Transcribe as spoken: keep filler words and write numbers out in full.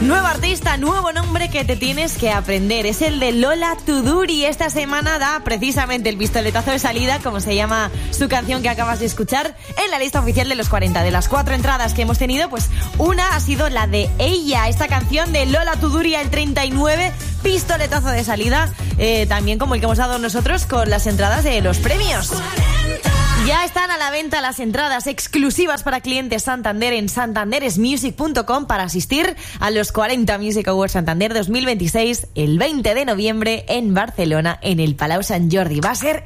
Nuevo artista, nuevo nombre que te tienes que aprender. Es el de Lola Tuduri. Esta semana da precisamente el pistoletazo de salida, como se llama su canción que acabas de escuchar, en la lista oficial de los cuarenta. De las cuatro entradas que hemos tenido, pues una ha sido la de ella. Esta canción de Lola Tuduri, el treinta y nueve, pistoletazo de salida, eh, también como el que hemos dado nosotros con las entradas de los premios. Ya están a la venta las entradas exclusivas para clientes Santander en santanderesmusic punto com para asistir a los cuarenta Music Awards Santander dos mil veintiséis el veinte de noviembre en Barcelona, en el Palau Sant Jordi. Va a ser